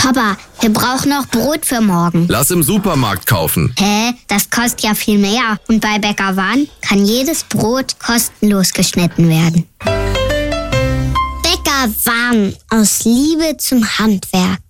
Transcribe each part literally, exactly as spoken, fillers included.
Papa, wir brauchen noch Brot für morgen. Lass im Supermarkt kaufen. Hä? Das kostet ja viel mehr. Und bei Bäcker Wan kann jedes Brot kostenlos geschnitten werden. Bäcker Wan, aus Liebe zum Handwerk.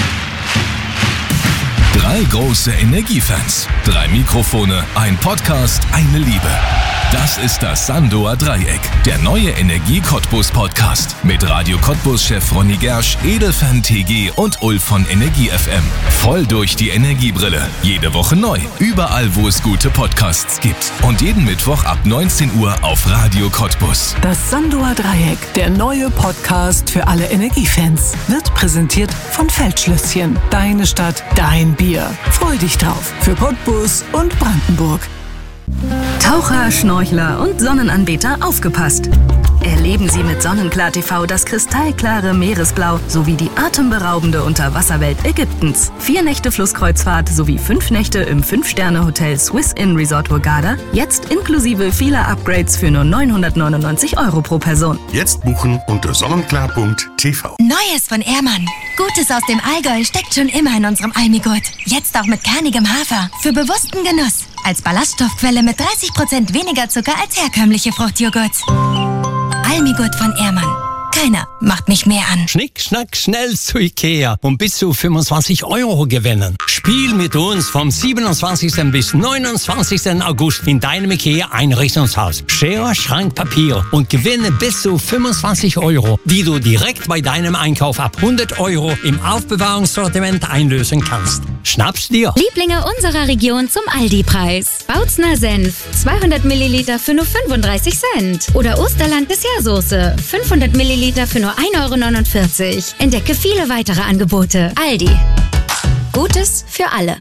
Drei große Energiefans, drei Mikrofone, ein Podcast, eine Liebe. Das ist das Sandoer Dreieck, der neue Energie-Cottbus-Podcast mit Radio Cottbus-Chef Ronny Gersch, Edelfan T G und Ulf von Energie F M. Voll durch die Energiebrille. Jede Woche neu, überall, wo es gute Podcasts gibt. Und jeden Mittwoch ab neunzehn Uhr auf Radio Cottbus. Das Sandoer Dreieck, der neue Podcast für alle Energiefans, wird präsentiert von Feldschlösschen. Deine Stadt, dein Bier. Freu dich drauf für Cottbus und Brandenburg. Taucher, Schnorchler und Sonnenanbeter, aufgepasst! Erleben Sie mit Sonnenklar T V das kristallklare Meeresblau sowie die atemberaubende Unterwasserwelt Ägyptens. Vier Nächte Flusskreuzfahrt sowie fünf Nächte im Fünf-Sterne-Hotel Swiss Inn Resort Hurghada, jetzt inklusive vieler Upgrades für nur neunhundertneunundneunzig Euro pro Person. Jetzt buchen unter sonnenklar punkt t v. Neues von Ehrmann. Gutes aus dem Allgäu steckt schon immer in unserem Almigurt. Jetzt auch mit kernigem Hafer. Für bewussten Genuss. Als Ballaststoffquelle mit dreißig Prozent weniger Zucker als herkömmliche Fruchtjoghurts. Almigurt von Ehrmann. Keiner macht mich mehr an. Schnick, schnack, schnell zu Ikea und bis zu fünfundzwanzig Euro gewinnen. Spiel mit uns vom siebenundzwanzigsten bis neunundzwanzigsten August in deinem Ikea Einrichtungshaus. Schere, Schrank, Papier und gewinne bis zu fünfundzwanzig Euro, die du direkt bei deinem Einkauf ab hundert Euro im Aufbewahrungssortiment einlösen kannst. Schnapp's dir! Lieblinge unserer Region zum Aldi-Preis. Bautzner Senf, zweihundert Milliliter für nur fünfunddreißig Cent. Oder Osterland Dessertsoße, fünfhundert Milliliter für nur ein Euro neunundvierzig. Entdecke viele weitere Angebote. Aldi. Gutes für alle.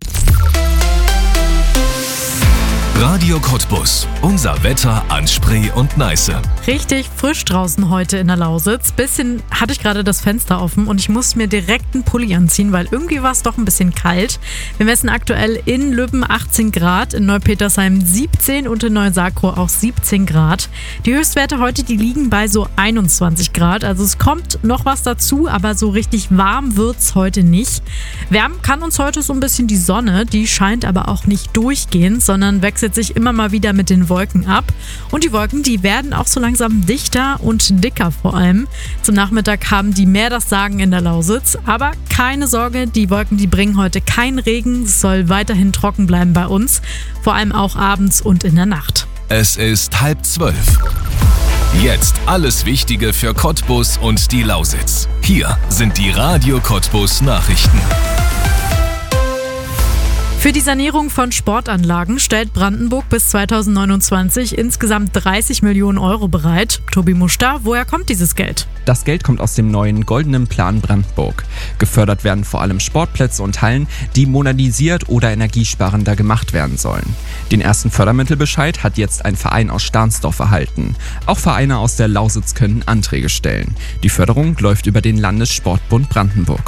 Radio Cottbus. Unser Wetter an Spree und Neiße. Richtig frisch draußen heute in der Lausitz. Bisschen hatte ich gerade das Fenster offen und ich musste mir direkt einen Pulli anziehen, weil irgendwie war es doch ein bisschen kalt. Wir messen aktuell in Lübben achtzehn Grad, in Neupetersheim siebzehn und in Neusakro auch siebzehn Grad. Die Höchstwerte heute, die liegen bei so einundzwanzig Grad. Also es kommt noch was dazu, aber so richtig warm wird's heute nicht. Wärmen kann uns heute so ein bisschen die Sonne. Die scheint aber auch nicht durchgehend, sondern wechselt sich immer mal wieder mit den Wolken ab. Und die Wolken, die werden auch so langsam dichter und dicker vor allem. Zum Nachmittag haben die mehr das Sagen in der Lausitz. Aber keine Sorge, die Wolken, die bringen heute keinen Regen. Es soll weiterhin trocken bleiben bei uns. Vor allem auch abends und in der Nacht. Es ist halb zwölf. Jetzt alles Wichtige für Cottbus und die Lausitz. Hier sind die Radio Cottbus Nachrichten. Für die Sanierung von Sportanlagen stellt Brandenburg bis zweitausendneunundzwanzig insgesamt dreißig Millionen Euro bereit. Tobi Muster, woher kommt dieses Geld? Das Geld kommt aus dem neuen Goldenen Plan Brandenburg. Gefördert werden vor allem Sportplätze und Hallen, die modernisiert oder energiesparender gemacht werden sollen. Den ersten Fördermittelbescheid hat jetzt ein Verein aus Stahnsdorf erhalten. Auch Vereine aus der Lausitz können Anträge stellen. Die Förderung läuft über den Landessportbund Brandenburg.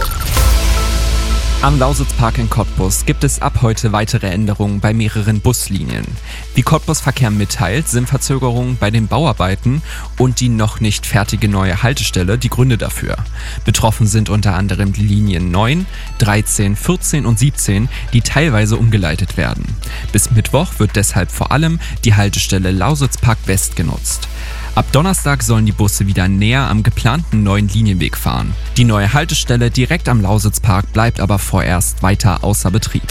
Am Lausitzpark in Cottbus gibt es ab heute weitere Änderungen bei mehreren Buslinien. Wie Cottbus Verkehr mitteilt, sind Verzögerungen bei den Bauarbeiten und die noch nicht fertige neue Haltestelle die Gründe dafür. Betroffen sind unter anderem die Linien neun, dreizehn, vierzehn und siebzehn, die teilweise umgeleitet werden. Bis Mittwoch wird deshalb vor allem die Haltestelle Lausitzpark West genutzt. Ab Donnerstag sollen die Busse wieder näher am geplanten neuen Linienweg fahren. Die neue Haltestelle direkt am Lausitzpark bleibt aber vorerst weiter außer Betrieb.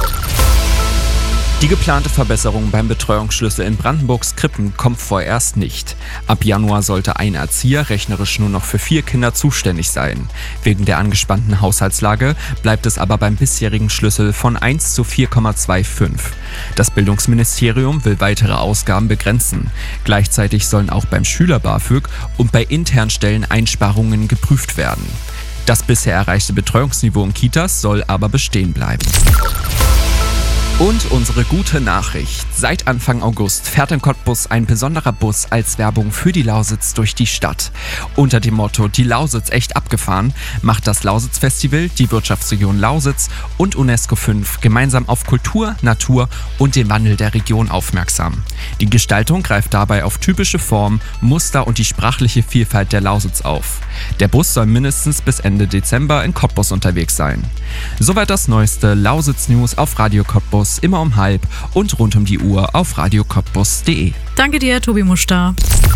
Die geplante Verbesserung beim Betreuungsschlüssel in Brandenburgs Krippen kommt vorerst nicht. Ab Januar sollte ein Erzieher rechnerisch nur noch für vier Kinder zuständig sein. Wegen der angespannten Haushaltslage bleibt es aber beim bisherigen Schlüssel von eins zu vier Komma fünfundzwanzig. Das Bildungsministerium will weitere Ausgaben begrenzen. Gleichzeitig sollen auch beim Schüler-BAföG und bei internen Stellen Einsparungen geprüft werden. Das bisher erreichte Betreuungsniveau in Kitas soll aber bestehen bleiben. Und unsere gute Nachricht. Seit Anfang August fährt in Cottbus ein besonderer Bus als Werbung für die Lausitz durch die Stadt. Unter dem Motto "Die Lausitz echt abgefahren" macht das Lausitz-Festival, die Wirtschaftsregion Lausitz und UNESCO fünf gemeinsam auf Kultur, Natur und den Wandel der Region aufmerksam. Die Gestaltung greift dabei auf typische Formen, Muster und die sprachliche Vielfalt der Lausitz auf. Der Bus soll mindestens bis Ende Dezember in Cottbus unterwegs sein. Soweit das neueste Lausitz-News auf Radio Cottbus, immer um halb und rund um die Uhr auf radio cottbus punkt de. Danke dir, Tobi Muster.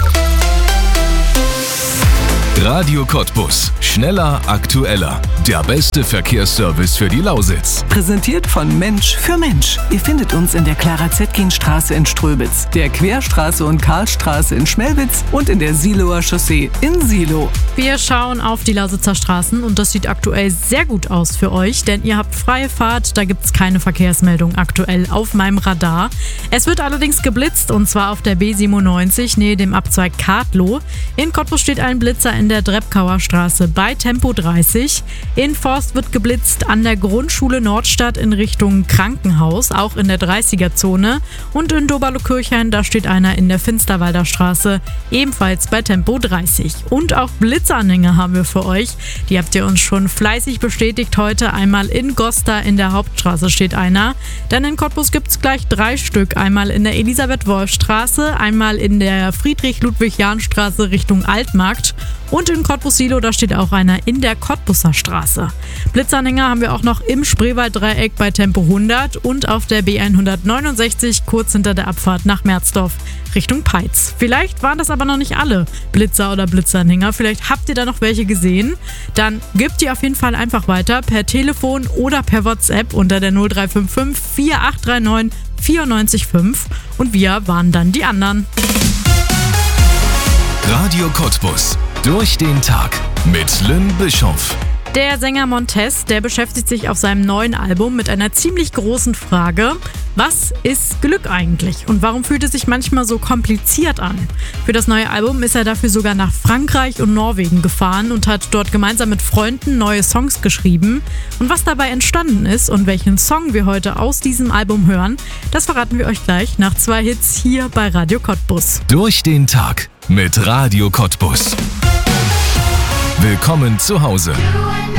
Radio Cottbus. Schneller, aktueller. Der beste Verkehrsservice für die Lausitz. Präsentiert von Mensch für Mensch. Ihr findet uns in der Clara-Zetkin-Straße in Ströbitz, der Querstraße und Karlstraße in Schmelwitz und in der Siloer Chaussee in Silo. Wir schauen auf die Lausitzer Straßen und das sieht aktuell sehr gut aus für euch, denn ihr habt freie Fahrt, da gibt es keine Verkehrsmeldung aktuell auf meinem Radar. Es wird allerdings geblitzt und zwar auf der B siebenundneunzig nähe dem Abzweig Kadlow. In Cottbus steht ein Blitzer in der Drepkauer Straße bei Tempo dreißig. In Forst wird geblitzt an der Grundschule Nordstadt in Richtung Krankenhaus, auch in der dreißiger-Zone. Und in Doberlo-Kirchhain, da steht einer in der Finsterwalder Straße, ebenfalls bei Tempo dreißig. Und auch Blitzanhänger haben wir für euch. Die habt ihr uns schon fleißig bestätigt heute. Einmal in Gosta in der Hauptstraße steht einer. Dann in Cottbus gibt es gleich drei Stück. Einmal in der Elisabeth-Wolf-Straße, einmal in der Friedrich-Ludwig-Jahn-Straße Richtung Altmarkt. Und in Cottbus-Silo, da steht auch einer in der Cottbuser Straße. Blitzanhänger haben wir auch noch im Spreewald-Dreieck bei Tempo hundert und auf der B hundertneunundsechzig kurz hinter der Abfahrt nach Merzdorf Richtung Peitz. Vielleicht waren das aber noch nicht alle Blitzer oder Blitzanhänger. Vielleicht habt ihr da noch welche gesehen. Dann gebt die auf jeden Fall einfach weiter per Telefon oder per WhatsApp unter der null drei fünf fünf vier acht drei neun vier neun fünf und wir waren dann die anderen. Radio Cottbus. Durch den Tag mit Lynn Bischoff. Der Sänger Montez, der beschäftigt sich auf seinem neuen Album mit einer ziemlich großen Frage. Was ist Glück eigentlich? Und warum fühlt es sich manchmal so kompliziert an? Für das neue Album ist er dafür sogar nach Frankreich und Norwegen gefahren und hat dort gemeinsam mit Freunden neue Songs geschrieben. Und was dabei entstanden ist und welchen Song wir heute aus diesem Album hören, das verraten wir euch gleich nach zwei Hits hier bei Radio Cottbus. Durch den Tag mit Radio Cottbus. Willkommen zu Hause.